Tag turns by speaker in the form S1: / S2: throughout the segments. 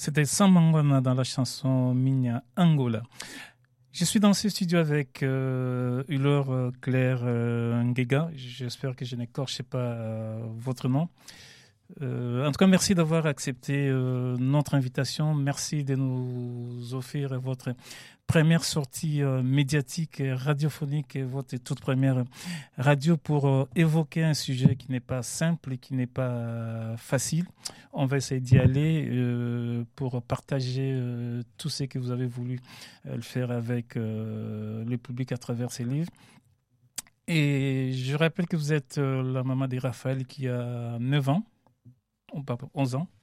S1: C'était Sambangwana dans la chanson Minya Angola. Je suis dans ce studio avec Ulor Claire Ngega. J'espère que je n'écorche pas votre nom. En tout cas, merci d'avoir accepté notre invitation. Merci de nous offrir votre première sortie médiatique et radiophonique et votre toute première radio pour évoquer un sujet qui n'est pas simple et qui n'est pas facile. On va essayer d'y aller pour partager tout ce que vous avez voulu le faire avec le public à travers ces livres. Et je rappelle que vous êtes la maman de Raphaël qui a 9 ans. 11 ans.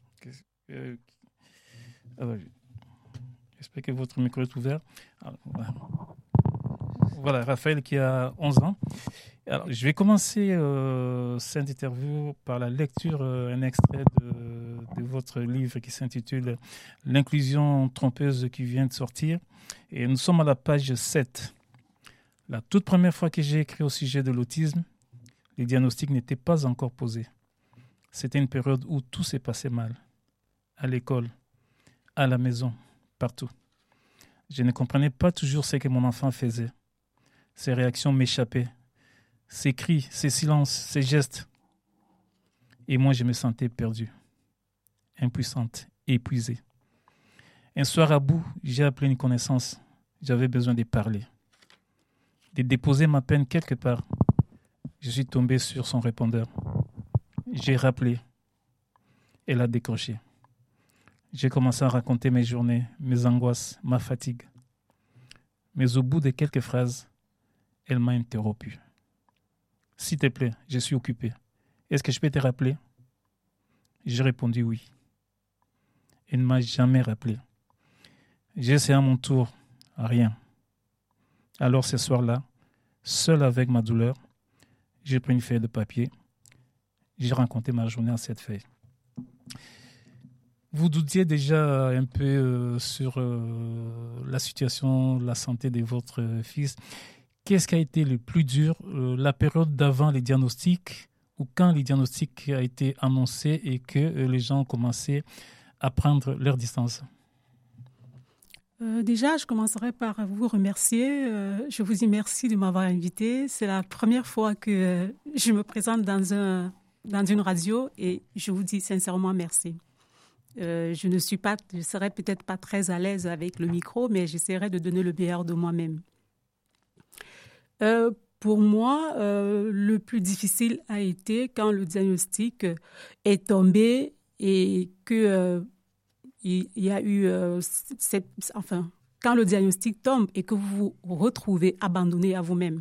S1: Alors, j'espère que votre micro est ouvert. Alors, voilà, Raphaël qui a 11 ans. Alors, je vais commencer cette interview par la lecture, un extrait de votre livre qui s'intitule « L'inclusion trompeuse » qui vient de sortir. Et nous sommes à la page 7. La toute première fois que j'ai écrit au sujet de l'autisme, les diagnostics n'étaient pas encore posés. C'était une période où tout s'est passé mal. À l'école, à la maison, partout. Je ne comprenais pas toujours ce que mon enfant faisait. Ses réactions m'échappaient. Ses cris, ses silences, ses gestes. Et moi, je me sentais perdue, impuissante, épuisée. Un soir à bout, j'ai appelé une connaissance. J'avais besoin de parler, de déposer ma peine quelque part. Je suis tombé sur son répondeur. J'ai rappelé. Elle a décroché. J'ai commencé à raconter mes journées, mes angoisses, ma fatigue. Mais au bout de quelques phrases, elle m'a interrompu. « S'il te plaît, je suis occupé. Est-ce que je peux te rappeler ?» J'ai répondu oui. Elle ne m'a jamais rappelé. J'ai essayé à mon tour. Rien. Alors ce soir-là, seul avec ma douleur, j'ai pris une feuille de papier. J'ai raconté ma journée à cette feuille. Vous doutiez déjà un peu sur la situation, la santé de votre fils. Qu'est-ce qui a été le plus dur, la période d'avant les diagnostics ou quand les diagnostics a été annoncé et que les gens ont commencé à prendre leur distance?
S2: Déjà, je commencerai par vous remercier. Je vous remercie de m'avoir invité. C'est la première fois que je me présente dans une radio et je vous dis sincèrement merci. Je serai peut-être pas très à l'aise avec le micro, mais j'essaierai de donner le meilleur de moi-même. Pour moi, le plus difficile a été quand le diagnostic est tombé et que il y a eu quand le diagnostic tombe et que vous vous retrouvez abandonné à vous-même.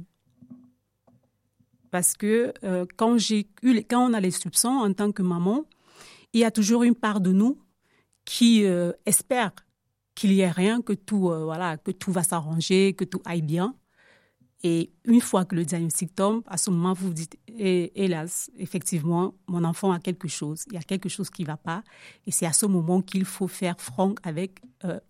S2: Parce que quand on a les soupçons en tant que maman, il y a toujours une part de nous qui espère qu'il n'y ait rien, que tout va s'arranger, que tout aille bien. Et une fois que le diagnostic tombe, à ce moment, vous vous dites, hélas, effectivement, mon enfant a quelque chose, il y a quelque chose qui ne va pas. Et c'est à ce moment qu'il faut faire front avec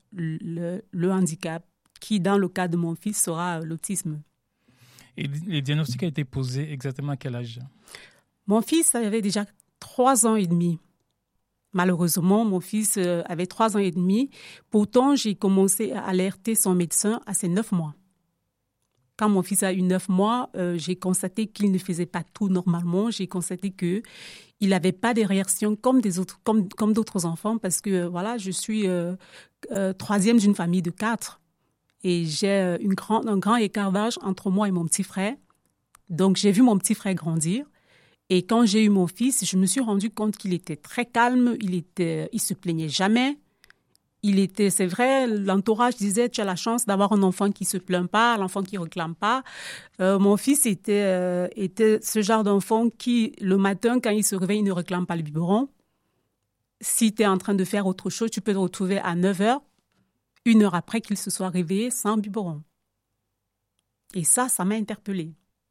S2: le handicap, qui, dans le cas de mon fils, sera l'autisme.
S1: Et le diagnostic a été posé exactement à quel âge?
S2: Mon fils avait déjà 3 ans et demi. Malheureusement, mon fils avait 3 ans et demi. Pourtant, j'ai commencé à alerter son médecin à ses 9 mois. Quand mon fils a eu 9 mois, j'ai constaté qu'il ne faisait pas tout normalement. J'ai constaté qu'il n'avait pas des réactions comme d'autres enfants parce que voilà, je suis troisième d'une famille de 4 et j'ai un grand écart d'âge entre moi et mon petit frère. Donc, j'ai vu mon petit frère grandir. Et quand j'ai eu mon fils, je me suis rendu compte qu'il était très calme, il se plaignait jamais. C'est vrai, l'entourage disait, tu as la chance d'avoir un enfant qui se plaint pas, l'enfant qui réclame pas. Mon fils était ce genre d'enfant qui, le matin, quand il se réveille, il ne réclame pas le biberon. Si tu es en train de faire autre chose, tu peux te retrouver à 9h, 1 heure après qu'il se soit réveillé sans biberon. Et ça m'a interpellée.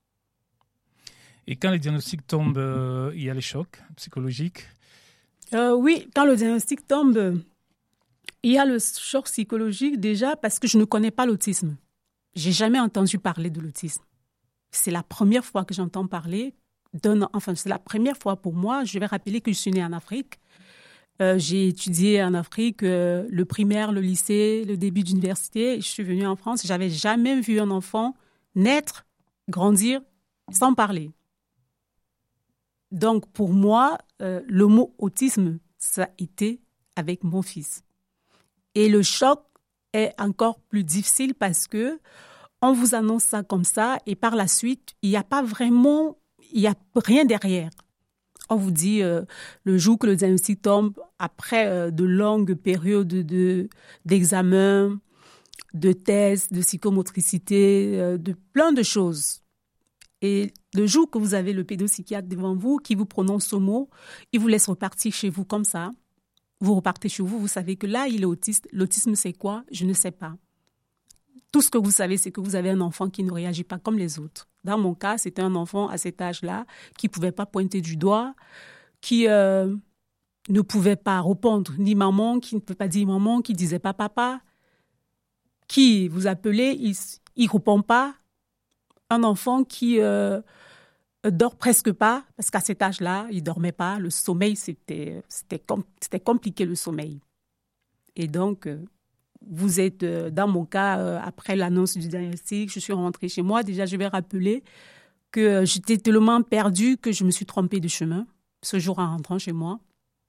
S1: Et quand le diagnostic tombe, il y a les chocs psychologiques?
S2: Oui, quand le diagnostic tombe, il y a le choc psychologique déjà parce que je ne connais pas l'autisme. Je n'ai jamais entendu parler de l'autisme. C'est la première fois que j'entends parler c'est la première fois pour moi. Je vais rappeler que je suis née en Afrique. J'ai étudié en Afrique, le primaire, le lycée, le début d'université. Je suis venue en France. J'avais jamais vu un enfant naître, grandir sans parler. Donc, pour moi, le mot autisme, ça a été avec mon fils. Et le choc est encore plus difficile parce que on vous annonce ça comme ça et par la suite, il n'y a rien derrière. On vous dit le jour que le diagnostic tombe, après de longues périodes d'examens, de tests, de psychomotricité, de plein de choses. Et le jour que vous avez le pédopsychiatre devant vous qui vous prononce ce mot, il vous laisse repartir chez vous comme ça. Vous repartez chez vous, vous savez que là, il est autiste. L'autisme, c'est quoi? Je ne sais pas. Tout ce que vous savez, c'est que vous avez un enfant qui ne réagit pas comme les autres. Dans mon cas, c'était un enfant à cet âge-là qui ne pouvait pas pointer du doigt, qui ne pouvait pas répondre ni maman, qui ne peut pas dire maman, qui ne disait pas papa, qui vous appelez, il ne répond pas. Un enfant qui dort presque pas, parce qu'à cet âge-là, il ne dormait pas. Le sommeil, c'était compliqué, le sommeil. Et donc, vous êtes, dans mon cas, après l'annonce du diagnostic, je suis rentrée chez moi. Déjà, je vais rappeler que j'étais tellement perdue que je me suis trompée de chemin ce jour en rentrant chez moi.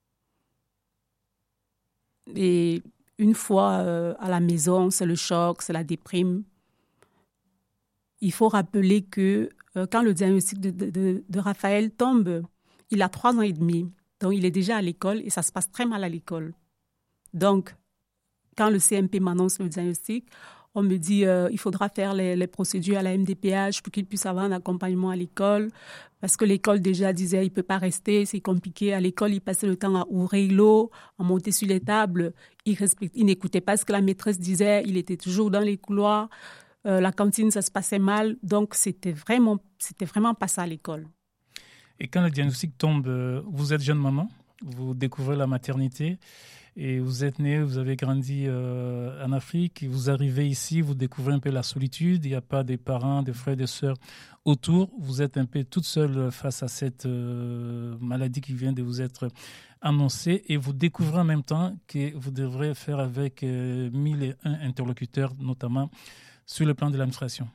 S2: Et une fois à la maison, c'est le choc, c'est la déprime. Il faut rappeler que quand le diagnostic de Raphaël tombe, il a 3 ans et demi. Donc, il est déjà à l'école et ça se passe très mal à l'école. Donc, quand le CMP m'annonce le diagnostic, on me dit il faudra faire les procédures à la MDPH pour qu'il puisse avoir un accompagnement à l'école. Parce que l'école déjà disait il ne peut pas rester, c'est compliqué. À l'école, il passait le temps à ouvrir l'eau, à monter sur les tables. Il n'écoutait pas ce que la maîtresse disait. Il était toujours dans les couloirs. La cantine, ça se passait mal. Donc, c'était vraiment pas ça à l'école.
S1: Et quand le diagnostic tombe, vous êtes jeune maman, vous découvrez la maternité et vous êtes née, vous avez grandi en Afrique, et vous arrivez ici, vous découvrez un peu la solitude, il n'y a pas des parents, des frères, des sœurs autour, vous êtes un peu toute seule face à cette maladie qui vient de vous être annoncée et vous découvrez en même temps que vous devrez faire avec 1001 interlocuteurs, notamment sur le plan de l'administration.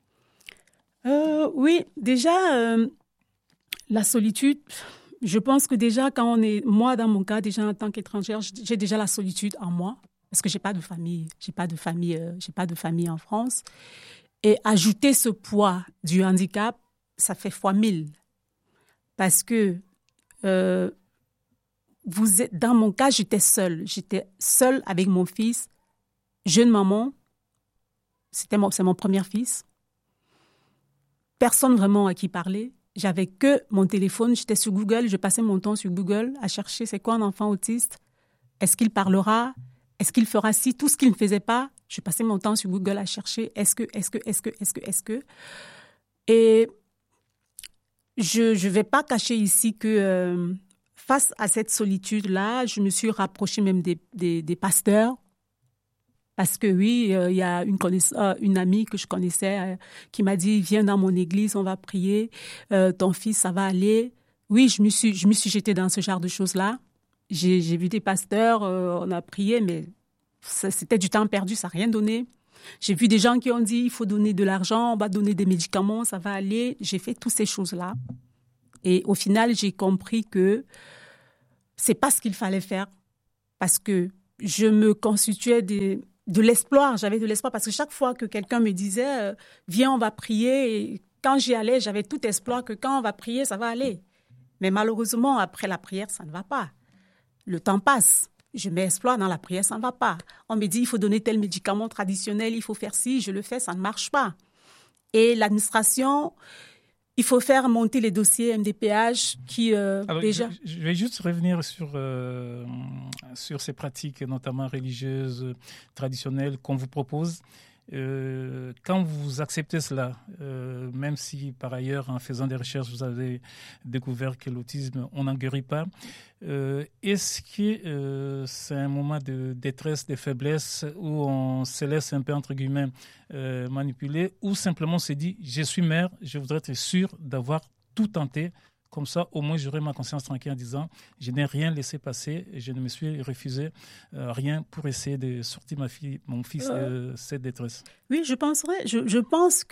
S2: Oui, déjà, la solitude, je pense que déjà quand moi dans mon cas, déjà en tant qu'étrangère, j'ai déjà la solitude en moi parce que j'ai pas de famille en France. Et ajouter ce poids du handicap, ça fait fois 1000 parce que dans mon cas, j'étais seule avec mon fils, jeune maman. C'est mon premier fils. Personne vraiment à qui parler. J'avais que mon téléphone. J'étais sur Google. Je passais mon temps sur Google à chercher c'est quoi un enfant autiste. Est-ce qu'il parlera? Est-ce qu'il fera ci? Tout ce qu'il ne faisait pas. Je passais mon temps sur Google à chercher est-ce que. Et je vais pas cacher ici que face à cette solitude-là, je me suis rapprochée même des pasteurs. Parce que oui, il y a une amie que je connaissais qui m'a dit « Viens dans mon église, on va prier, ton fils, ça va aller. » Oui, je me suis jetée dans ce genre de choses-là. J'ai vu des pasteurs, on a prié, mais c'était du temps perdu, ça n'a rien donné. J'ai vu des gens qui ont dit « Il faut donner de l'argent, on va donner des médicaments, ça va aller. » J'ai fait toutes ces choses-là. Et au final, j'ai compris que c'est pas ce qu'il fallait faire parce que je me constituais de l'espoir, j'avais de l'espoir parce que chaque fois que quelqu'un me disait viens on va prier, et quand j'y allais j'avais tout espoir que quand on va prier ça va aller, mais malheureusement après la prière ça ne va pas, le temps passe, je mets espoir dans la prière, ça ne va pas, on me dit il faut donner tel médicament traditionnel, il faut faire ci, je le fais, ça ne marche pas, et l'administration, il faut faire monter les dossiers MDPH qui
S1: Alors,
S2: déjà...
S1: Je vais juste revenir sur ces pratiques, notamment religieuses, traditionnelles, qu'on vous propose. Quand vous acceptez cela, même si par ailleurs, en faisant des recherches, vous avez découvert que l'autisme, on n'en guérit pas, est-ce que c'est un moment de détresse, de faiblesse, où on se laisse un peu, entre guillemets, manipuler, ou simplement on se dit, je suis mère, je voudrais être sûr d'avoir tout tenté, Comme ça, au moins, j'aurai ma conscience tranquille en disant je n'ai rien laissé passer et je ne me suis refusé rien pour essayer de sortir mon fils de cette détresse.
S2: Oui, je pense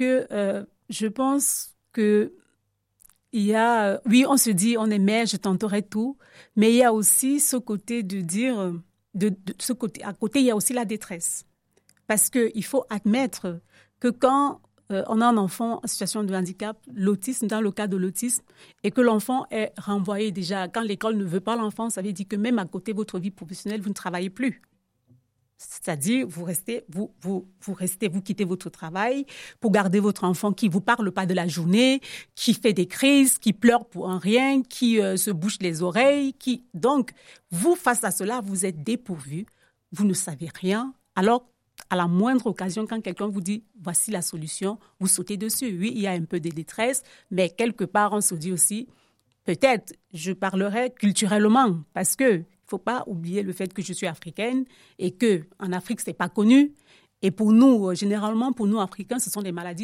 S2: que il y a, oui, on se dit, on est mère, je tenterai tout, mais il y a aussi ce côté de dire, ce côté, à côté, il y a aussi la détresse. Parce qu'il faut admettre que quand on a un enfant en situation de handicap, l'autisme, dans le cas de l'autisme, et que l'enfant est renvoyé déjà, quand l'école ne veut pas l'enfant, ça veut dire que même à côté de votre vie professionnelle, vous ne travaillez plus. C'est-à-dire, vous quittez votre travail pour garder votre enfant qui vous parle pas de la journée, qui fait des crises, qui pleure pour un rien, qui se bouche les oreilles, donc, vous, face à cela, vous êtes dépourvu, vous ne savez rien. Alors, à la moindre occasion, quand quelqu'un vous dit « voici la solution », vous sautez dessus. Oui, il y a un peu de détresse, mais quelque part, on se dit aussi, peut-être, je parlerai culturellement, parce que il ne faut pas oublier le fait que je suis africaine et qu'en Afrique, ce n'est pas connu. Et pour nous, généralement, pour nous, Africains, ce sont des maladies,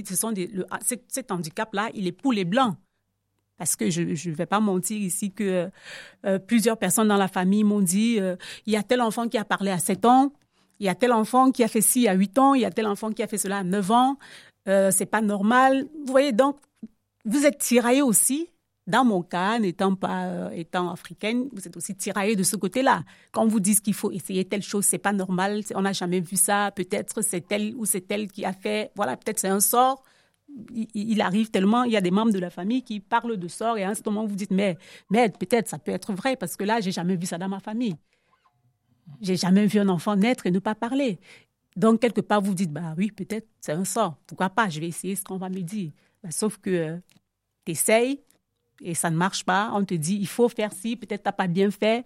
S2: cet handicap-là, il est pour les Blancs. Parce que je ne vais pas mentir ici que plusieurs personnes dans la famille m'ont dit il y a tel enfant qui a parlé à 7 ans, il y a tel enfant qui a fait ci à 8 ans, il y a tel enfant qui a fait cela à 9 ans, c'est pas normal. Vous voyez, donc, vous êtes tiraillés aussi. Dans mon cas, étant africaine, vous êtes aussi tiraillée de ce côté-là. Quand on vous dit qu'il faut essayer telle chose, c'est pas normal, on n'a jamais vu ça, peut-être c'est tel ou c'est tel qui a fait, voilà, peut-être c'est un sort. Il arrive tellement, il y a des membres de la famille qui parlent de sort et à un certain moment, vous dites, mais peut-être ça peut être vrai parce que là, j'ai jamais vu ça dans ma famille. J'ai jamais vu un enfant naître et ne pas parler. Donc, quelque part, vous dites, bah oui, peut-être c'est un sort. Pourquoi pas, je vais essayer ce qu'on va me dire. Bah, sauf que tu essayes, et ça ne marche pas, on te dit il faut faire ci, peut-être tu n'as pas bien fait,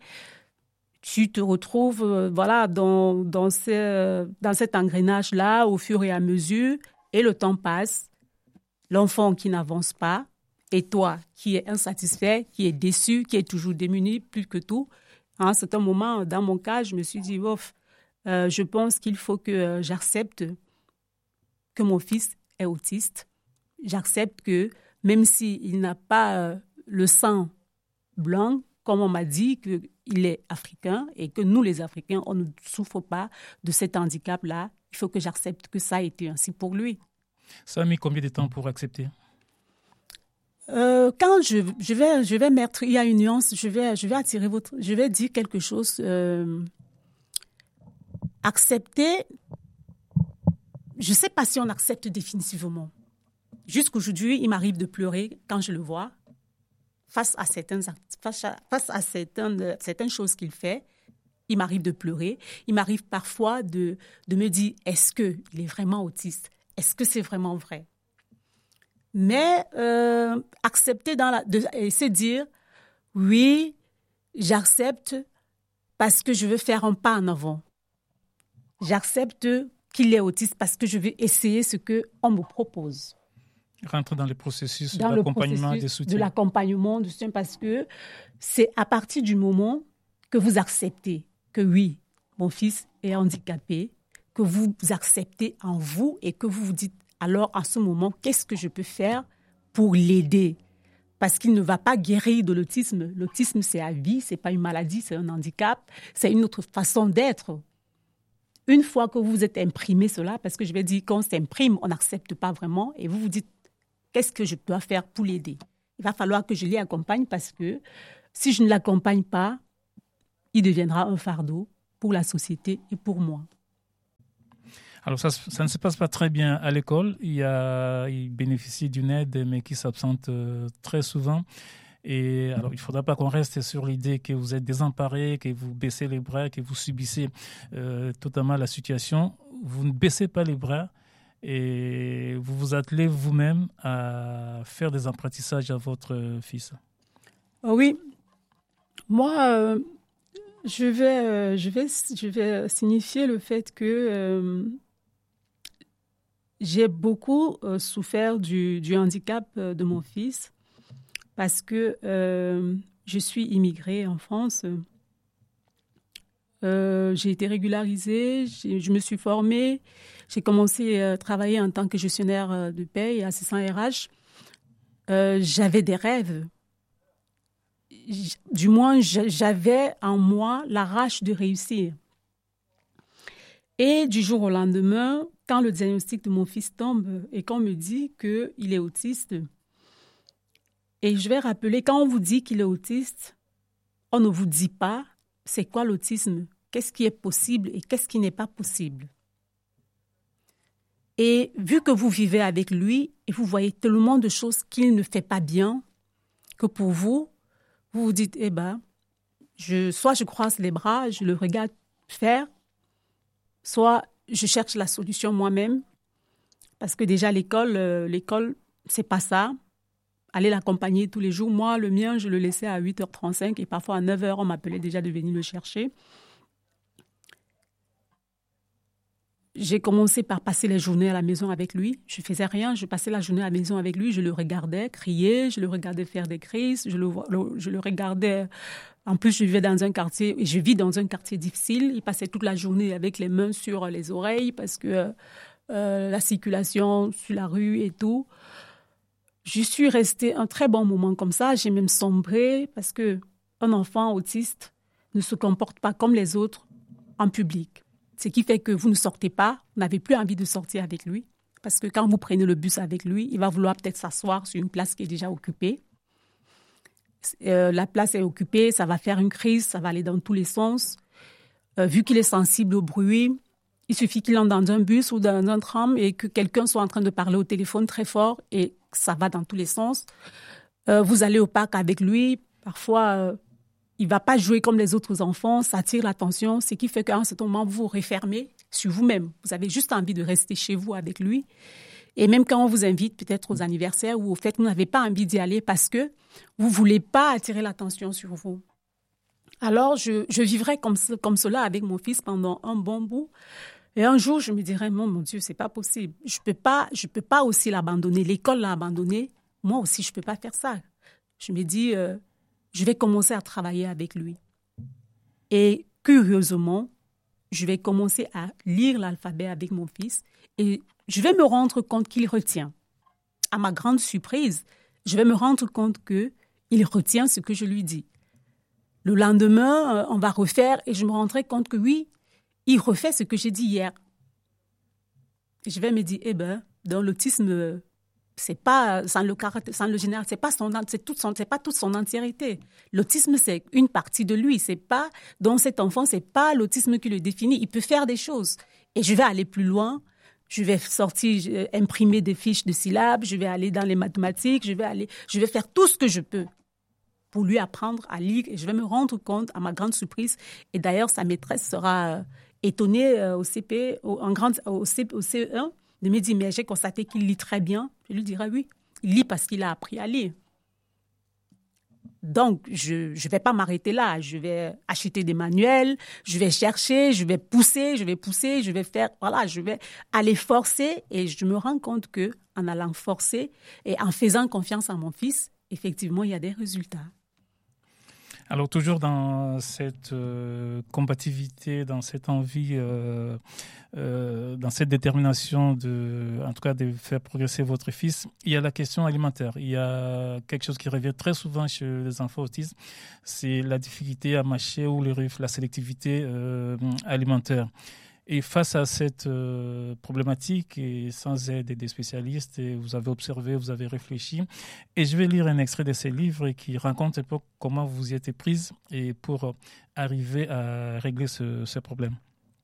S2: tu te retrouves dans cet engrenage-là au fur et à mesure, et le temps passe, l'enfant qui n'avance pas, et toi qui es insatisfait, qui est déçu, qui est toujours démuni, plus que tout. À un certain moment, dans mon cas, je me suis dit, je pense qu'il faut que j'accepte que mon fils est autiste, j'accepte que même s'il n'a pas le sang blanc, comme on m'a dit qu'il est africain et que nous, les Africains, on ne souffre pas de cet handicap-là, il faut que j'accepte que ça a été ainsi pour lui.
S1: Ça a mis combien de temps pour accepter?
S2: Quand je vais mettre, il y a une nuance, je vais dire quelque chose. Accepter, je ne sais pas si on accepte définitivement. Jusqu'aujourd'hui, il m'arrive de pleurer quand je le vois face à certaines choses qu'il fait. Il m'arrive de pleurer. Il m'arrive parfois de me dire, est-ce qu'il est vraiment autiste? Est-ce que c'est vraiment vrai? Mais accepter et se dire, oui, j'accepte parce que je veux faire un pas en avant. J'accepte qu'il est autiste parce que je veux essayer ce qu'on me propose.
S1: Rentre dans le processus d'accompagnement, de soutien.
S2: De l'accompagnement, de soutien, parce que c'est à partir du moment que vous acceptez que oui, mon fils est handicapé, que vous acceptez en vous et que vous vous dites alors en ce moment, qu'est-ce que je peux faire pour l'aider? Parce qu'il ne va pas guérir de l'autisme. L'autisme, c'est à vie, c'est pas une maladie, c'est un handicap, c'est une autre façon d'être. Une fois que vous êtes imprimé cela, parce que je vais dire qu'on s'imprime, on n'accepte pas vraiment, et vous vous dites, qu'est-ce que je dois faire pour l'aider? Il va falloir que je l'y accompagne parce que si je ne l'accompagne pas, il deviendra un fardeau pour la société et pour moi.
S1: Alors ça ne se passe pas très bien à l'école. Il bénéficie d'une aide, mais qui s'absente très souvent. Et alors, il ne faudra pas qu'on reste sur l'idée que vous êtes désemparé, que vous baissez les bras, que vous subissez totalement la situation. Vous ne baissez pas les bras et vous vous attelez vous-même à faire des apprentissages à votre fils.
S2: Oui, moi, je vais signifier le fait que j'ai beaucoup souffert du handicap de mon fils parce que je suis immigrée en France. J'ai été régularisée, je me suis formée, j'ai commencé à travailler en tant que gestionnaire de paie et assistant RH. J'avais des rêves. du moins, j'avais en moi la rage de réussir. Et du jour au lendemain, quand le diagnostic de mon fils tombe et qu'on me dit qu'il est autiste, et je vais rappeler, quand on vous dit qu'il est autiste, on ne vous dit pas c'est quoi l'autisme, qu'est-ce qui est possible et qu'est-ce qui n'est pas possible. Et vu que vous vivez avec lui et vous voyez tellement de choses qu'il ne fait pas bien, que pour vous, vous vous dites, soit je croise les bras, je le regarde faire, soit je cherche la solution moi-même, parce que déjà l'école, c'est pas ça. Aller l'accompagner tous les jours. Moi, le mien, je le laissais à 8h35 et parfois à 9h, on m'appelait déjà de venir le chercher. J'ai commencé par passer les journées à la maison avec lui. Je ne faisais rien, je passais la journée à la maison avec lui. Je le regardais crier, je le regardais faire des crises, je le regardais. En plus, je vis dans un quartier difficile. Il passait toute la journée avec les mains sur les oreilles parce que la circulation sur la rue et tout. Je suis restée un très bon moment comme ça. J'ai même sombré parce qu'un enfant autiste ne se comporte pas comme les autres en public. Ce qui fait que vous ne sortez pas, vous n'avez plus envie de sortir avec lui. Parce que quand vous prenez le bus avec lui, il va vouloir peut-être s'asseoir sur une place qui est déjà occupée. La place est occupée, ça va faire une crise, ça va aller dans tous les sens. Vu qu'il est sensible au bruit, il suffit qu'il entre dans un bus ou dans un tram et que quelqu'un soit en train de parler au téléphone très fort et ça va dans tous les sens. Vous allez au parc avec lui, parfois il ne va pas jouer comme les autres enfants, ça attire l'attention, ce qui fait qu'à un certain moment, vous vous refermez sur vous-même. Vous avez juste envie de rester chez vous avec lui. Et même quand on vous invite peut-être aux anniversaires ou au fait, vous n'avez pas envie d'y aller parce que vous ne voulez pas attirer l'attention sur vous. Alors, je vivrai comme cela avec mon fils pendant un bon bout. Et un jour, je me dirais, mon Dieu, c'est pas possible. Je peux pas aussi l'abandonner. L'école l'a abandonné. Moi aussi, je peux pas faire ça. Je me dis, je vais commencer à travailler avec lui. Et curieusement, je vais commencer à lire l'alphabet avec mon fils et je vais me rendre compte qu'il retient. À ma grande surprise, je vais me rendre compte qu'il retient ce que je lui dis. Le lendemain, on va refaire et je me rendrai compte que oui, il refait ce que j'ai dit hier. Et je vais me dire, dans l'autisme, c'est pas sans le général, c'est pas toute son entièreté. L'autisme, c'est une partie de lui. C'est pas dans cet enfant, c'est pas l'autisme qui le définit. Il peut faire des choses. Et je vais aller plus loin. Je vais imprimer des fiches de syllabes. Je vais aller dans les mathématiques. Je vais faire tout ce que je peux pour lui apprendre à lire. Et je vais me rendre compte, à ma grande surprise. Et d'ailleurs, sa maîtresse sera étonnée au CE1. De me dire, mais j'ai constaté qu'il lit très bien. Je lui dirai, oui, il lit parce qu'il a appris à lire. Donc, je ne vais pas m'arrêter là. Je vais acheter des manuels, je vais chercher, je vais pousser, je vais faire, je vais aller forcer. Et je me rends compte qu'en allant forcer et en faisant confiance à mon fils, effectivement, il y a des résultats.
S1: Alors, toujours dans cette combativité, dans cette envie, dans cette détermination en tout cas, de faire progresser votre fils, il y a la question alimentaire. Il y a quelque chose qui revient très souvent chez les enfants autistes, c'est la difficulté à mâcher ou la sélectivité alimentaire. Et face à cette problématique, et sans aide des spécialistes, et vous avez observé, vous avez réfléchi, et je vais lire un extrait de ces livres qui raconte un peu comment vous y êtes prise et pour arriver à régler ce problème.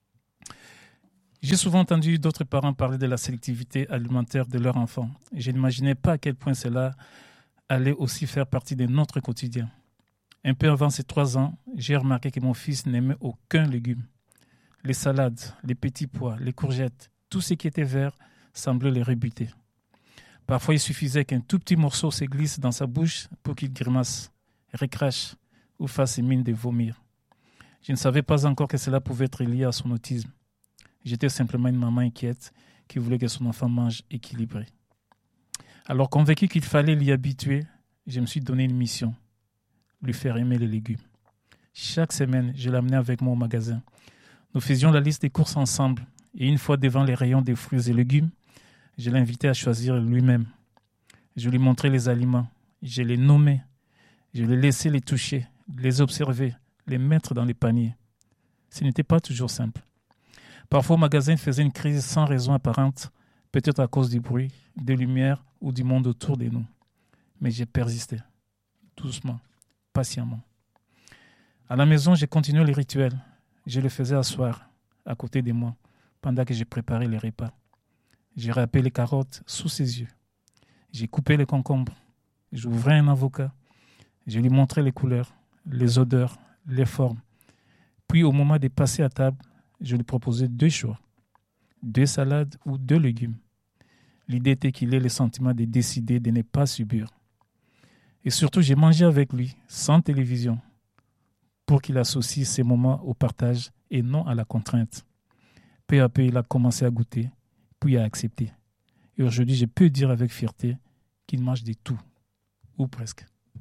S1: J'ai souvent entendu d'autres parents parler de la sélectivité alimentaire de leurs enfants. Je n'imaginais pas à quel point cela allait aussi faire partie de notre quotidien. Un peu avant ses 3 ans, j'ai remarqué que mon fils n'aimait aucun légume. Les salades, les petits pois, les courgettes, tout ce qui était vert semblait les rebuter. Parfois, il suffisait qu'un tout petit morceau se glisse dans sa bouche pour qu'il grimace, recrache ou fasse mine de vomir. Je ne savais pas encore que cela pouvait être lié à son autisme. J'étais simplement une maman inquiète qui voulait que son enfant mange équilibré. Alors, convaincu qu'il fallait l'y habituer, je me suis donné une mission, lui faire aimer les légumes. Chaque semaine, je l'amenais avec moi au magasin. Nous faisions la liste des courses ensemble et une fois devant les rayons des fruits et légumes, je l'invitais à choisir lui-même. Je lui montrais les aliments, je les nommais, Je les laissais les toucher, les observer, les mettre dans les paniers. Ce n'était pas toujours simple. Parfois, au magasin, il faisait une crise sans raison apparente, peut-être à cause du bruit, des lumières ou du monde autour de nous. Mais j'ai persisté, doucement, patiemment. À la maison, j'ai continué les rituels. Je le faisais asseoir, à côté de moi, pendant que je préparais les repas. J'ai râpé les carottes sous ses yeux. J'ai coupé les concombres. J'ouvrais un avocat. Je lui montrais les couleurs, les odeurs, les formes. Puis, au moment de passer à table, je lui proposais 2 choix. 2 salades ou 2 légumes. L'idée était qu'il ait le sentiment de décider de ne pas subir. Et surtout, j'ai mangé avec lui, sans télévision, pour qu'il associe ces moments au partage et non à la contrainte. Peu à peu, il a commencé à goûter, puis à accepter. Et aujourd'hui, je peux dire avec fierté qu'il mange de tout, ou presque.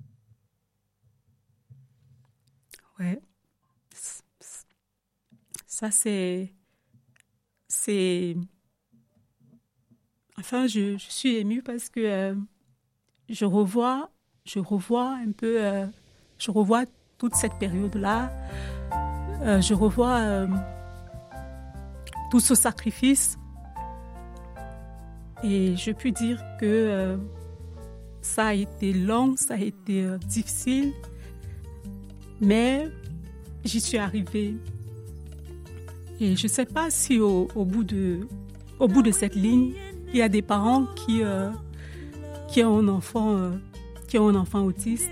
S2: Ouais. Ça, c'est... Enfin, je suis émue parce que je revois un peu... je revois toute cette période-là. Je revois tout ce sacrifice. Et je puis dire que ça a été long, ça a été difficile. Mais j'y suis arrivée. Et je ne sais pas si au bout de cette ligne, il y a des parents qui ont un enfant autiste,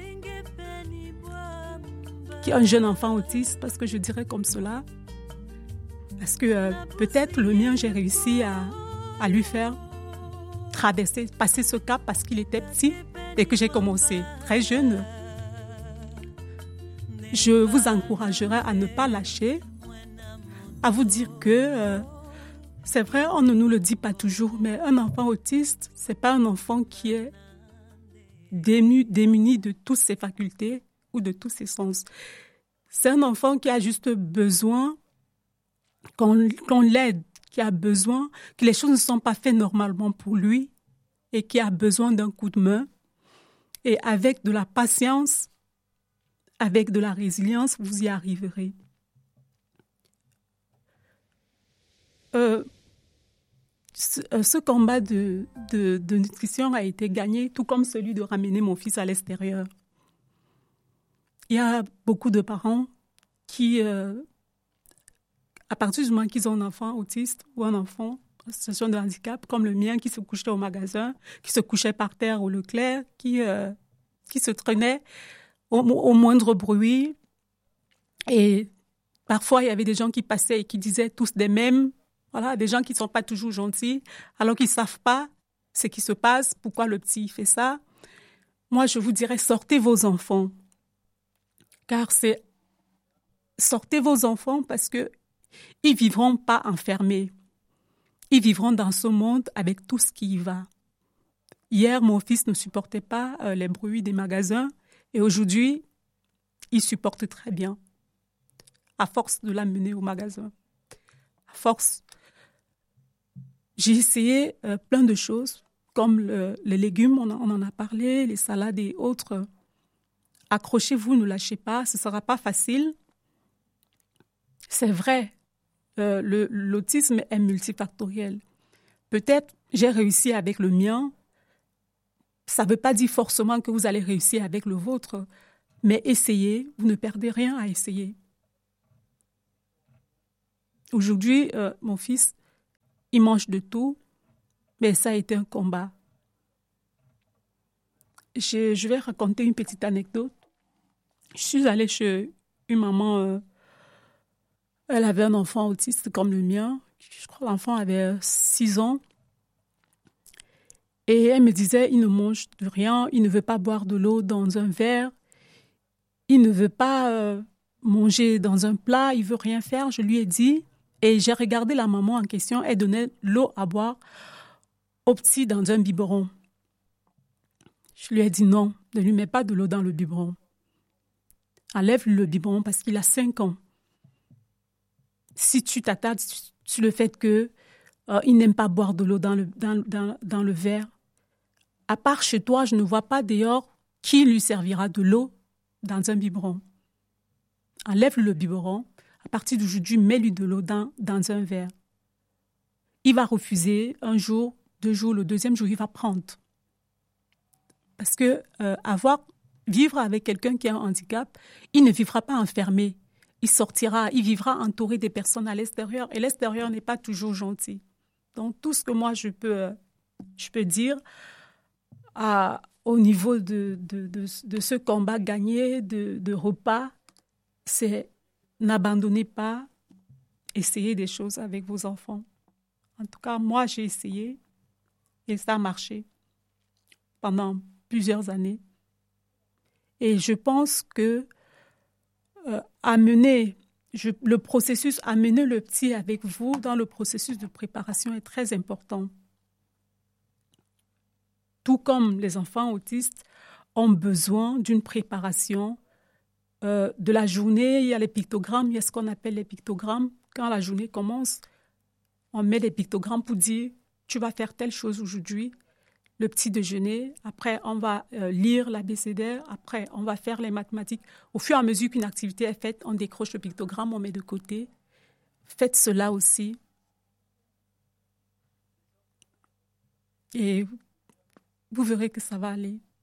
S2: qui a un jeune enfant autiste, parce que je dirais comme cela. Parce que peut-être le mien, j'ai réussi à lui faire passer ce cap parce qu'il était petit et que j'ai commencé très jeune. Je vous encouragerai à ne pas lâcher, à vous dire que c'est vrai, on ne nous le dit pas toujours, mais un enfant autiste, ce n'est pas un enfant qui est démuni de toutes ses facultés ou de tous ses sens. C'est un enfant qui a juste besoin qu'on l'aide, qui a besoin que les choses ne sont pas faites normalement pour lui et qui a besoin d'un coup de main. Et avec de la patience, avec de la résilience, vous y arriverez. Ce combat de nutrition a été gagné, tout comme celui de ramener mon fils à l'extérieur. Il y a beaucoup de parents qui, à partir du moment qu'ils ont un enfant autiste ou un enfant en situation de handicap, comme le mien, qui se couchait au magasin, qui se couchait par terre au Leclerc, qui se traînait au moindre bruit. Et parfois, il y avait des gens qui passaient et qui disaient tous des mêmes. Voilà, des gens qui ne sont pas toujours gentils, alors qu'ils ne savent pas ce qui se passe, pourquoi le petit fait ça. Moi, je vous dirais, sortez vos enfants. Car sortez vos enfants parce qu'ils ne vivront pas enfermés. Ils vivront dans ce monde avec tout ce qui y va. Hier, mon fils ne supportait pas les bruits des magasins et aujourd'hui, il supporte très bien. À force de l'amener au magasin. À force. J'ai essayé plein de choses, comme les légumes, on en a parlé, les salades et autres. Accrochez-vous, ne lâchez pas, ce ne sera pas facile. C'est vrai, l'autisme est multifactoriel. Peut-être j'ai réussi avec le mien, ça ne veut pas dire forcément que vous allez réussir avec le vôtre, mais essayez, vous ne perdez rien à essayer. Aujourd'hui, mon fils, il mange de tout, mais ça a été un combat. Je vais raconter une petite anecdote. Je suis allée chez une maman, elle avait un enfant autiste comme le mien. Je crois que l'enfant avait 6 ans. Et elle me disait, il ne mange de rien, il ne veut pas boire de l'eau dans un verre, il ne veut pas manger dans un plat, il ne veut rien faire. Je lui ai dit, et j'ai regardé la maman en question, elle donnait l'eau à boire au petit dans un biberon. Je lui ai dit non, ne lui mets pas de l'eau dans le biberon. Enlève le biberon parce qu'il a 5 ans. Si tu t'attardes sur le fait qu'il n'aime pas boire de l'eau dans le verre, à part chez toi, je ne vois pas dehors qui lui servira de l'eau dans un biberon. Enlève le biberon. À partir d'aujourd'hui, mets-lui de l'eau dans un verre. Il va refuser un jour, 2 jours, le deuxième jour, il va prendre. Parce que vivre avec quelqu'un qui a un handicap, il ne vivra pas enfermé. Il sortira, il vivra entouré des personnes à l'extérieur. Et l'extérieur n'est pas toujours gentil. Donc, tout ce que moi, je peux dire au niveau de ce combat gagné, de repas, c'est n'abandonnez pas, essayez des choses avec vos enfants. En tout cas, moi, j'ai essayé et ça a marché pendant plusieurs années. Et je pense que amener le petit avec vous dans le processus de préparation est très important. Tout comme les enfants autistes ont besoin d'une préparation de la journée. Il y a les pictogrammes, il y a ce qu'on appelle les pictogrammes. Quand la journée commence, on met des pictogrammes pour dire « tu vas faire telle chose aujourd'hui ». Le petit déjeuner, après on va lire l'abécédaire, après on va faire les mathématiques. Au fur et à mesure qu'une activité est faite, on décroche le pictogramme, on met de côté. Faites cela aussi. Et vous verrez que ça va aller.